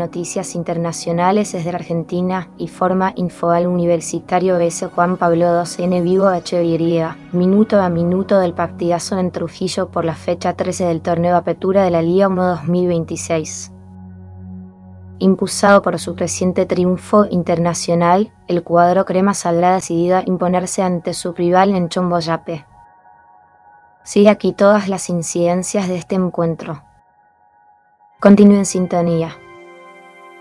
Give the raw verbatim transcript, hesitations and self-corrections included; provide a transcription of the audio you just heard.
noticias internacionales desde Argentina y forma Infoal Universitario B S Juan Pablo doce en vivo H Y, minuto a minuto del partidazo en Trujillo por la fecha trece del torneo Apertura de la Liga uno dos mil veintiséis. Impulsado por su reciente triunfo internacional, el cuadro crema saldrá decidido a imponerse ante su rival en Chomboyape. Sigue aquí todas las incidencias de este encuentro. Continúe en sintonía.